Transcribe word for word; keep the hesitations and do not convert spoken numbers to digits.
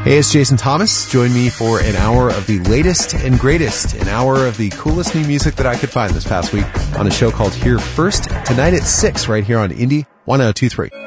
Hey, it's Jason Thomas. Join me for an hour of the latest and greatest, an hour of the coolest new music that I could find this past week on a show called Here First, tonight at six right here on Indie ten twenty-three.